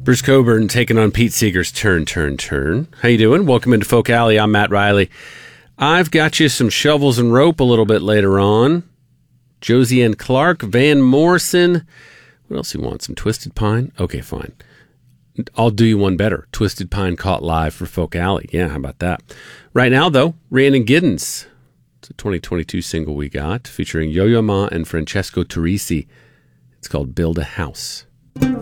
Bruce Coburn taking on Pete Seeger's Turn. How you doing? Welcome into Folk Alley. I'm Matt Riley. I've got you some Shovels and Rope a little bit later on. Josie and Clark, Van Morrison. What else you want? Some Twisted Pine? Okay, fine. I'll do you one better. Twisted Pine caught live for Folk Alley. Yeah, how about that? Right now, though, Rhiannon Giddens. It's a 2022 single we got featuring Yo-Yo Ma and Francesco Turrisi. It's called Build a House.